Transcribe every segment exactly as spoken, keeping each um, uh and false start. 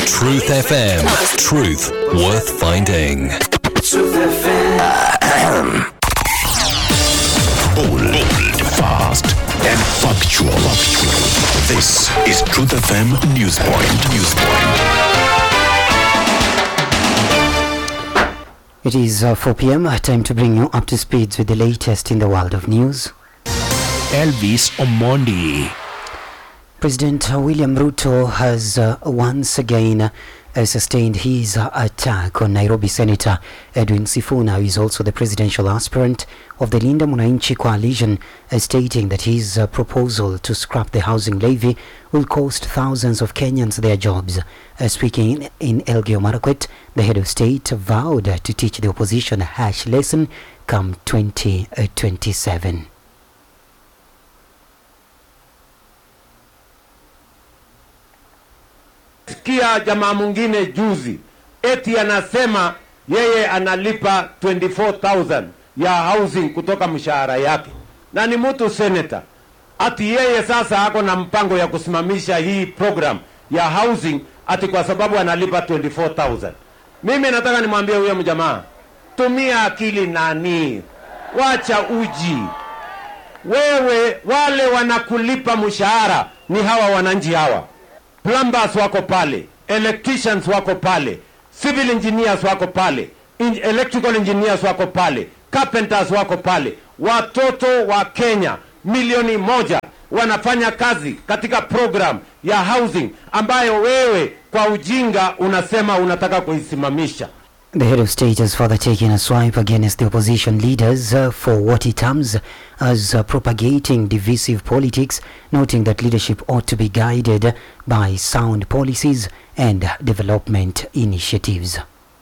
Truth F M. Truth worth finding. Truth F M. Bold, fast, and factual. This is Truth F M Newspoint. Newspoint. It is uh, four p.m. Time to bring you up to speed with the latest in the world of news. Elvis Omondi. President William Ruto has uh, once again uh, sustained his uh, attack on Nairobi Senator Edwin Sifuna, who is also the presidential aspirant of the Linda Mwananchi coalition, uh, stating that his uh, proposal to scrap the housing levy will cost thousands of Kenyans their jobs. Uh, speaking in, in Elgeyo Marakwet, the head of state vowed uh, to teach the opposition a harsh lesson come twenty twenty-seven. Sikia jamaa mwingine juzi eti anasema yeye analipa twenty-four thousand ya housing kutoka mshahara yake, na ni mtu senator. Ati yeye sasa ako na mpango ya kusimamisha hii program ya housing ati kwa sababu analipa twenty-four thousand. Mimi nataka nimwambie huyo mjamaa, tumia akili nani, wacha uji. Wewe wale wanakulipa mshahara ni hawa wananchi hawa. Plumbers wako pale, electricians wako pale, civil engineers wako pale, in electrical engineers wako pale, carpenters wako pale. Watoto wa Kenya milioni moja wanafanya kazi katika program ya housing ambayo wewe kwa ujinga unasema unataka kuisimamisha. The head of state has further taken a swipe against the opposition leaders uh, for what he terms as uh, propagating divisive politics, noting that leadership ought to be guided by sound policies and development initiatives.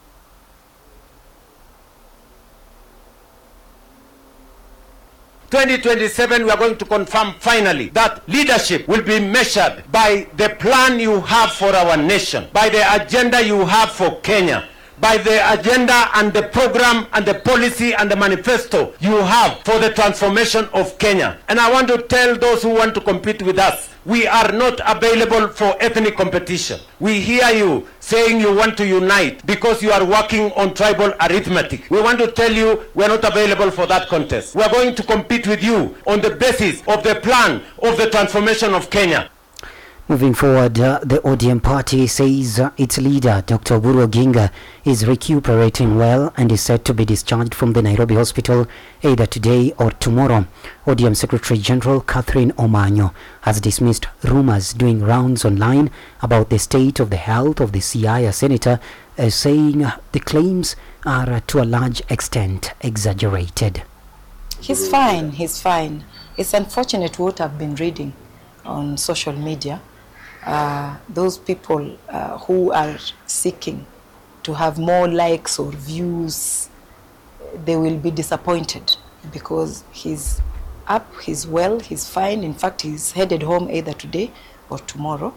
twenty twenty-seven, we are going to confirm finally that leadership will be measured by the plan you have for our nation, by the agenda you have for Kenya, by the agenda and the program and the policy and the manifesto you have for the transformation of Kenya. And I want to tell those who want to compete with us, we are not available for ethnic competition. We hear you saying you want to unite because you are working on tribal arithmetic. We want to tell you we are not available for that contest. We are going to compete with you on the basis of the plan of the transformation of Kenya. Moving forward, uh, the O D M party says uh, its leader, Doctor Oburu Oginga, is recuperating well and is set to be discharged from the Nairobi hospital either today or tomorrow. O D M Secretary General Catherine Omanyo has dismissed rumors doing rounds online about the state of the health of the Siaya senator, uh, saying uh, the claims are uh, to a large extent exaggerated. He's fine, he's fine. It's unfortunate what I've been reading on social media. Uh, those people uh, who are seeking to have more likes or views, they will be disappointed because he's up, he's well, he's fine. In fact, he's headed home either today or tomorrow.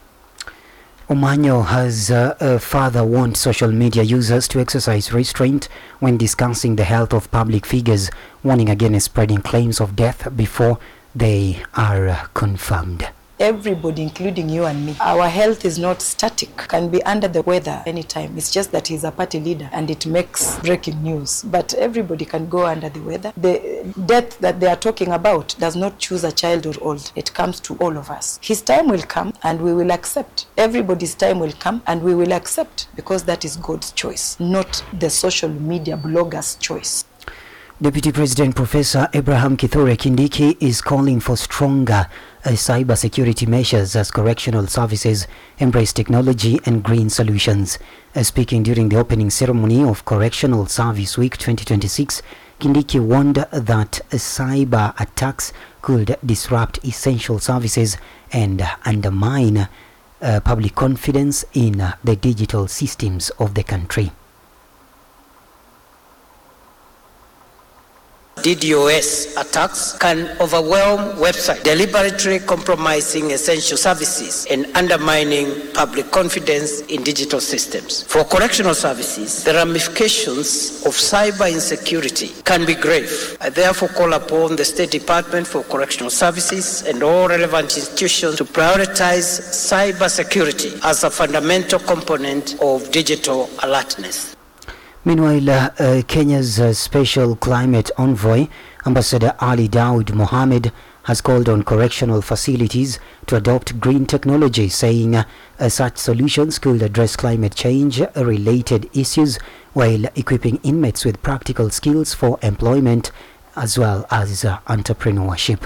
Omanyo has uh, uh, further warned social media users to exercise restraint when discussing the health of public figures, warning against spreading claims of death before they are uh, confirmed. Everybody, including you and me, our health is not static, can be under the weather anytime. It's just that he's a party leader and it makes breaking news. But everybody can go under the weather. The death that they are talking about does not choose a child or old. It comes to all of us. His time will come and we will accept. Everybody's time will come and we will accept because that is God's choice, not the social media bloggers' choice. Deputy President Professor Abraham Kithure Kindiki is calling for stronger uh, cyber security measures as correctional services embrace technology and green solutions. Uh, speaking during the opening ceremony of Correctional Service Week twenty twenty-six, Kindiki warned that uh, cyber attacks could disrupt essential services and uh, undermine uh, public confidence in uh, the digital systems of the country. D DoS attacks can overwhelm websites, deliberately compromising essential services and undermining public confidence in digital systems. For correctional services, the ramifications of cyber insecurity can be grave. I therefore call upon the State Department for Correctional Services and all relevant institutions to prioritize cyber security as a fundamental component of digital alertness. Meanwhile, uh, uh, Kenya's uh, Special Climate Envoy, Ambassador Ali Daud Mohamed, has called on correctional facilities to adopt green technology, saying uh, uh, such solutions could address climate change-related issues while equipping inmates with practical skills for employment as well as uh, entrepreneurship.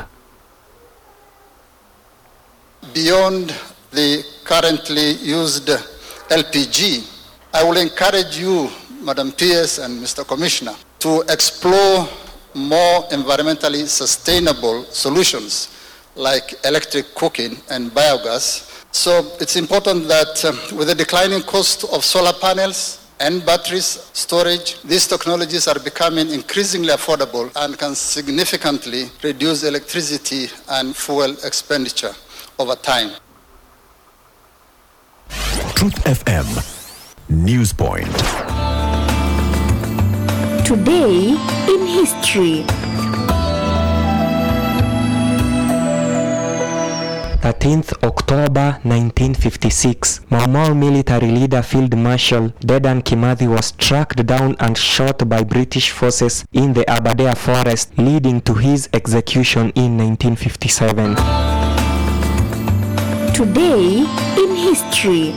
Beyond the currently used L P G, I will encourage you, Madam P S and Mister Commissioner, to explore more environmentally sustainable solutions like electric cooking and biogas. So it's important that um, with the declining cost of solar panels and batteries storage, these technologies are becoming increasingly affordable and can significantly reduce electricity and fuel expenditure over time. Truth F M News Point. Today in history. thirteenth October nineteen fifty-six, Mau Mau military leader Field Marshal Dedan Kimathi was tracked down and shot by British forces in the Aberdare forest, leading to his execution in nineteen fifty-seven. Today in history.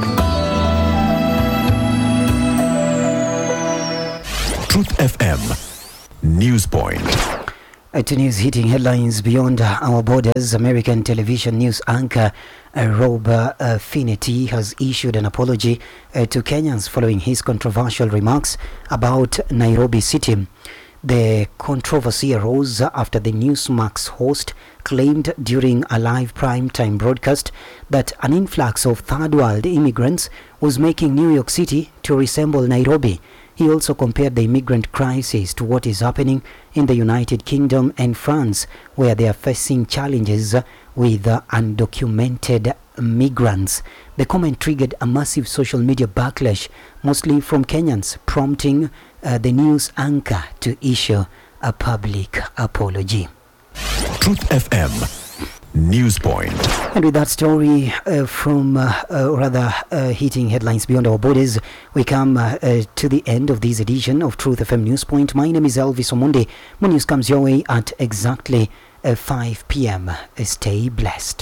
Truth F M News Point. Uh, to news hitting headlines beyond uh, our borders, American television news anchor uh, Rob uh, Finnerty has issued an apology uh, to Kenyans following his controversial remarks about Nairobi City. The controversy arose after the Newsmax host claimed during a live prime-time broadcast that an influx of third-world immigrants was making New York City to resemble Nairobi. He also compared the immigrant crisis to what is happening in the United Kingdom and France, where they are facing challenges with uh, undocumented migrants. The comment triggered a massive social media backlash, mostly from Kenyans, prompting uh, the news anchor to issue a public apology. Truth F M News Point. And with that story uh, from uh, uh, rather uh, hitting headlines beyond our borders, we come uh, uh, to the end of this edition of Truth F M News Point. My name is Elvis Omonde. More news comes your way at exactly uh, five p.m. Stay blessed.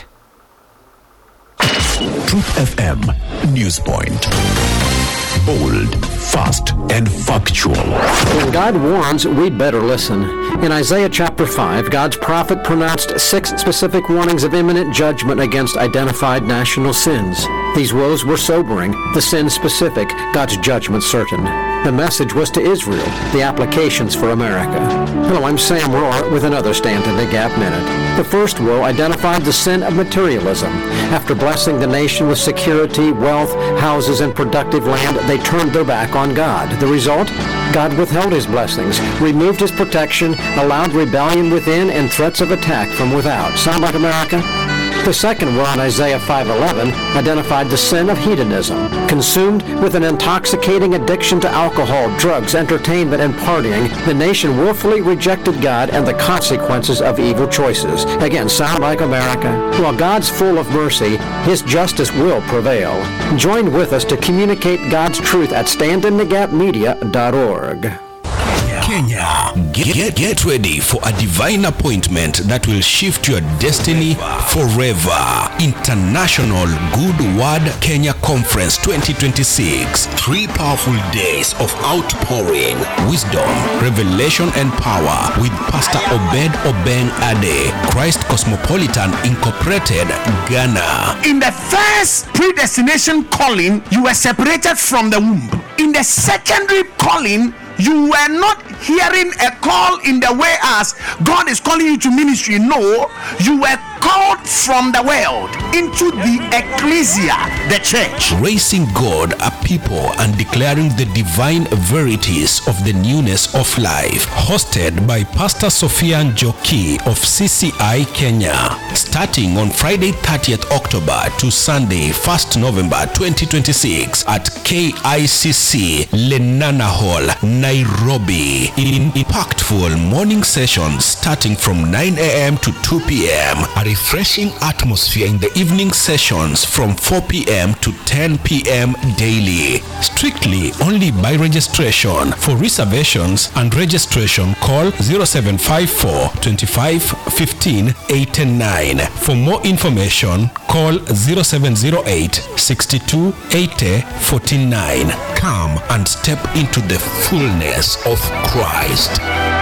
Truth F M News Point. Bold, fast, and factual. When God warns, we'd better listen. In Isaiah chapter five, God's prophet pronounced six specific warnings of imminent judgment against identified national sins. These woes were sobering, the sin specific, God's judgment certain. The message was to Israel, the applications for America. Hello, I'm Sam Rohr with another Stand in the Gap Minute. The first woe identified the sin of materialism. After blessing the nation with security, wealth, houses, and productive land, they turned their back on God. The result? God withheld his blessings, removed his protection, allowed rebellion within, and threats of attack from without. Sound like America? The second one, Isaiah five eleven, identified the sin of hedonism. Consumed with an intoxicating addiction to alcohol, drugs, entertainment, and partying, the nation willfully rejected God and the consequences of evil choices. Again, sound like America? While God's full of mercy, his justice will prevail. Join with us to communicate God's truth at stand in the gap media dot org. Kenya, get, get, get ready for a divine appointment that will shift your destiny forever. International Good Word Kenya Conference twenty twenty-six. Three powerful days of outpouring, wisdom, revelation, and power with Pastor Obed Obeng Ade, Christ Cosmopolitan Incorporated, Ghana. In the first predestination calling, you were separated from the womb. In the secondary calling, you were not hearing a call in the way as God is calling you to ministry. No, you were called from the world into the ecclesia, the church. Raising God, a people, and declaring the divine verities of the newness of life. Hosted by Pastor Sophia Njoki of C C I Kenya. Starting on Friday thirtieth October to Sunday first November twenty twenty-six at K I C C Lenana Hall, Nairobi. In impactful morning sessions starting from nine a.m. to two p.m. A refreshing atmosphere in the evening sessions from four p.m. to ten p.m. daily. Strictly only by registration. For reservations and registration, call zero seven five four, two five, one five, eight nine. For more information, call zero seven zero eight, six two, eight zero four nine. Come and step into the fullness of Christ.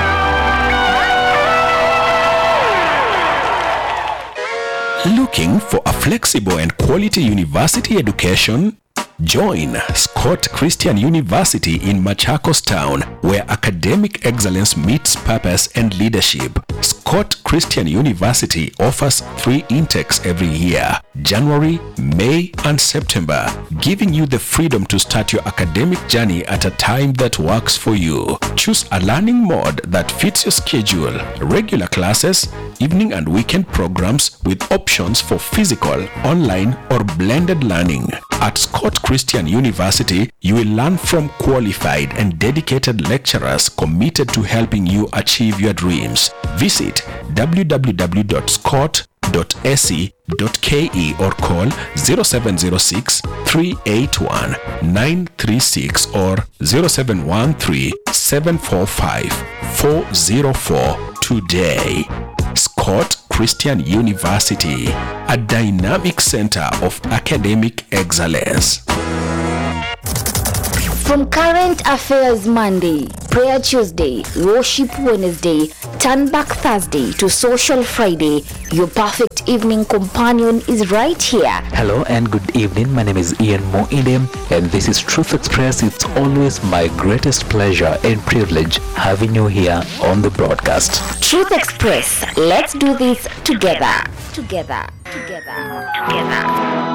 Looking for a flexible and quality university education? Join Scott Christian University in Machakos Town, where academic excellence meets purpose and leadership. Scott Christian University offers three intakes every year: January, May, and September, giving you the freedom to start your academic journey at a time that works for you. Choose a learning mode that fits your schedule: regular classes, evening and weekend programs, with options for physical, online, or blended learning. At Scott Christian University, you will learn from qualified and dedicated lecturers committed to helping you achieve your dreams. Visit w w w dot scott dot a c dot k e or call zero seven zero six, three eight one, nine three six or zero seven one three, seven four five, four zero four today. Scott Christian University, a dynamic center of academic excellence. From Current Affairs Monday, Prayer Tuesday, Worship Wednesday, Turn Back Thursday to Social Friday, your perfect evening companion is right here. Hello and good evening. My name is Ian Moidem and this is Truth Express. It's always my greatest pleasure and privilege having you here on the broadcast. Truth Express, let's do this together. Together. Together. Together.